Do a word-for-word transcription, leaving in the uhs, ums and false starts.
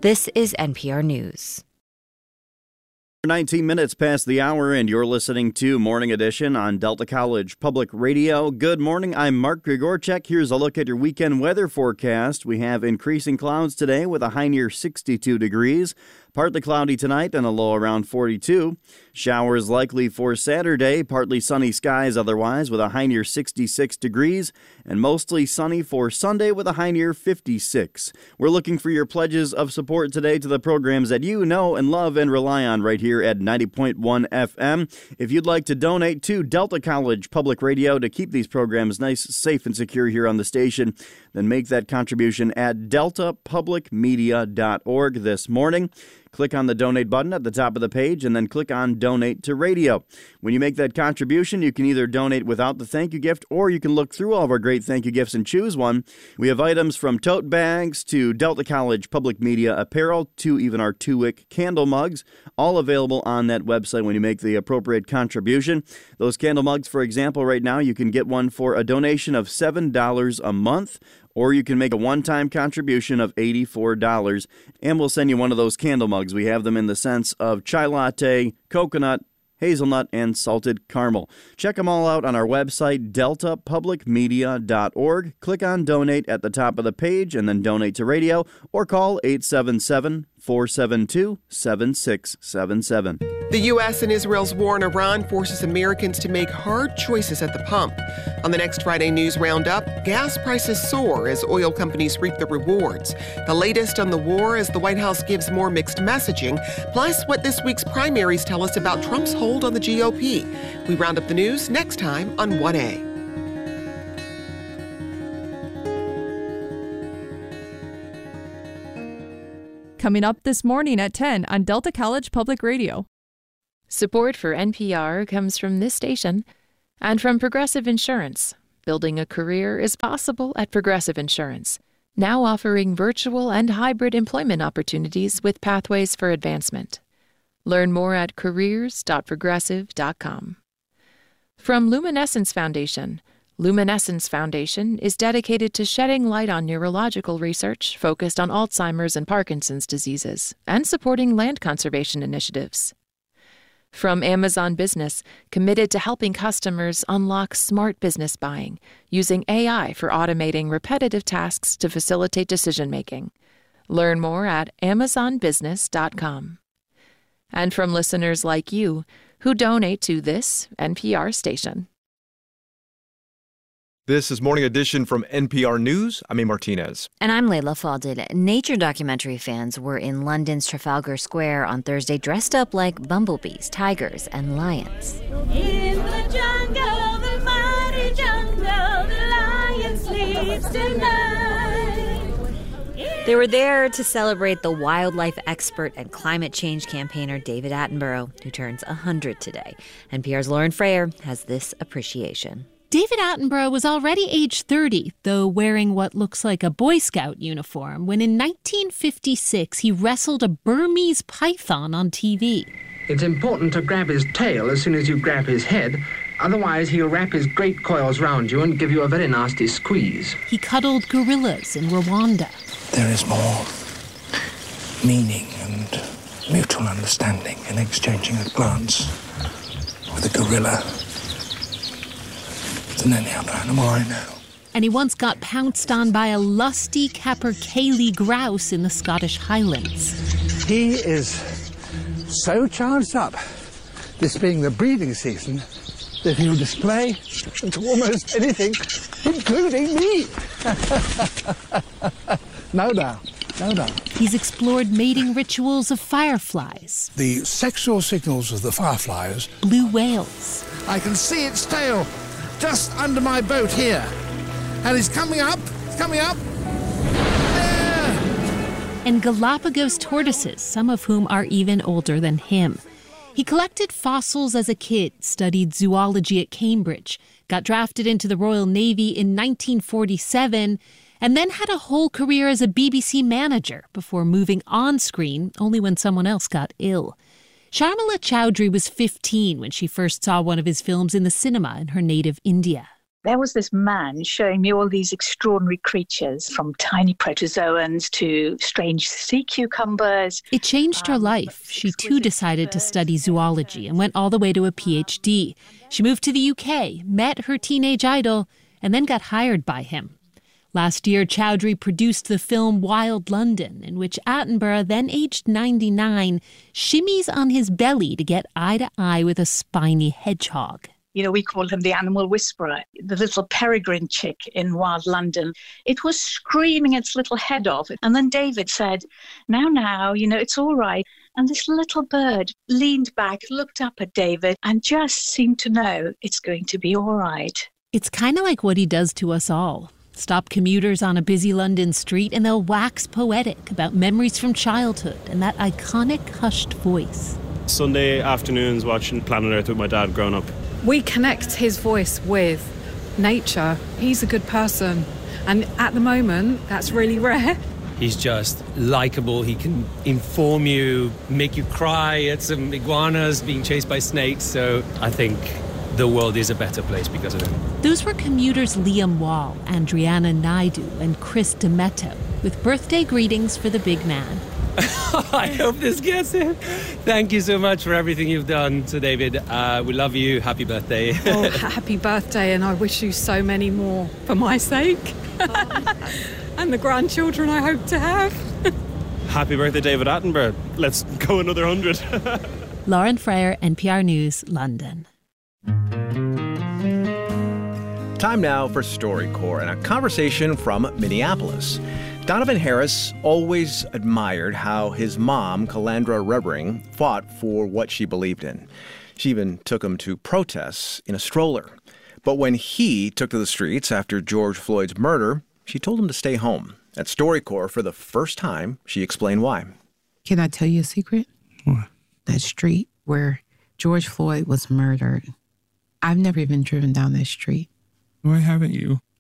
This is N P R News. nineteen minutes past the hour, and you're listening to Morning Edition on Delta College Public Radio. Good morning. I'm Mark Grigorchek. Here's a look at your weekend weather forecast. We have increasing clouds today with a high near sixty-two degrees. Partly cloudy tonight and a low around forty-two. Showers likely for Saturday. Partly sunny skies otherwise with a high near sixty-six degrees. And mostly sunny for Sunday with a high near fifty-six. We're looking for your pledges of support today to the programs that you know and love and rely on right here at ninety point one F M. If you'd like to donate to Delta College Public Radio to keep these programs nice, safe, and secure here on the station, then make that contribution at delta public media dot org this morning. Click on the donate button at the top of the page and then click on donate to radio. When you make that contribution, you can either donate without the thank you gift or you can look through all of our great thank you gifts and choose one. We have items from tote bags to Delta College Public Media apparel to even our two-wick candle mugs, all available on that website when you make the appropriate contribution. Those candle mugs, for example, right now you can get one for a donation of seven dollars a month. Or you can make a one-time contribution of eighty-four dollars, and we'll send you one of those candle mugs. We have them in the scents of chai latte, coconut, hazelnut, and salted caramel. Check them all out on our website, delta public media dot org. Click on Donate at the top of the page, and then donate to radio, or call eight seven seven, four seven two, seven six seven seven. The U S and Israel's war in Iran forces Americans to make hard choices at the pump. On the next Friday News Roundup, gas prices soar as oil companies reap the rewards. The latest on the war as the White House gives more mixed messaging, plus what this week's primaries tell us about Trump's hold on the G O P. We round up the news next time on one A. Coming up this morning at ten on Delta College Public Radio. Support for N P R comes from this station and from Progressive Insurance. Building a career is possible at Progressive Insurance, now offering virtual and hybrid employment opportunities with pathways for advancement. Learn more at careers dot progressive dot com. From Luminescence Foundation. Luminescence Foundation is dedicated to shedding light on neurological research focused on Alzheimer's and Parkinson's diseases and supporting land conservation initiatives. From Amazon Business, committed to helping customers unlock smart business buying, using A I for automating repetitive tasks to facilitate decision-making. Learn more at amazon business dot com. And from listeners like you who donate to this N P R station. This is Morning Edition from N P R News. I'm A. Martinez. And I'm Layla Falded. Nature documentary fans were in London's Trafalgar Square on Thursday dressed up like bumblebees, tigers, and lions. In the jungle, the mighty jungle, the lion sleeps tonight. They were there to celebrate the wildlife expert and climate change campaigner David Attenborough, who turns one hundred today. N P R's Lauren Frayer has this appreciation. David Attenborough was already age thirty, though wearing what looks like a Boy Scout uniform, when in nineteen fifty-six he wrestled a Burmese python on T V. It's important to grab his tail as soon as you grab his head. Otherwise, he'll wrap his great coils round you and give you a very nasty squeeze. He cuddled gorillas in Rwanda. There is more meaning and mutual understanding in exchanging a glance with a gorilla than any other animal I know. And he once got pounced on by a lusty capercaillie grouse in the Scottish Highlands. He is so charged up, this being the breeding season, that he'll display to almost anything, including me. No doubt, no doubt. He's explored mating rituals of fireflies. The sexual signals of the fireflies. Blue whales. I can see its tail just under my boat here. And it's coming up, it's coming up. There! And Galapagos tortoises, some of whom are even older than him. He collected fossils as a kid, studied zoology at Cambridge, got drafted into the Royal Navy in nineteen forty-seven, and then had a whole career as a B B C manager before moving on screen only when someone else got ill. Sharmila Chowdhury was fifteen when she first saw one of his films in the cinema in her native India. There was this man showing me all these extraordinary creatures, from tiny protozoans to strange sea cucumbers. It changed her life. She too decided to study zoology and went all the way to a P H D. She moved to the U K, met her teenage idol, and then got hired by him. Last year, Chowdhury produced the film Wild London, in which Attenborough, then aged ninety-nine, shimmies on his belly to get eye to eye with a spiny hedgehog. You know, we call him the animal whisperer, the little peregrine chick in Wild London. It was screaming its little head off. And then David said, now, now, you know, it's all right. And this little bird leaned back, looked up at David, and just seemed to know it's going to be all right. It's kind of like what he does to us all. Stop commuters on a busy London street and they'll wax poetic about memories from childhood and that iconic hushed voice. Sunday afternoons watching Planet Earth with my dad growing up. We connect his voice with nature. He's a good person. And at the moment, that's really rare. He's just likable. He can inform you, make you cry at some iguanas being chased by snakes. So I think the world is a better place because of him. Those were commuters Liam Wall, Andriana Naidu, and Chris Demetto, with birthday greetings for the big man. I hope this gets him. Thank you so much for everything you've done to David. Uh, we love you. Happy birthday. Oh, happy birthday, and I wish you so many more for my sake. And the grandchildren I hope to have. Happy birthday, David Attenborough. Let's go another hundred. Lauren Freyer, N P R News, London. Time now for StoryCorps and a conversation from Minneapolis. Donovan Harris always admired how his mom, Calandra Rebring, fought for what she believed in. She even took him to protests in a stroller. But when he took to the streets after George Floyd's murder, she told him to stay home. At StoryCorps, for the first time, she explained why. Can I tell you a secret? What? That street where George Floyd was murdered, I've never even driven down that street. Why haven't you?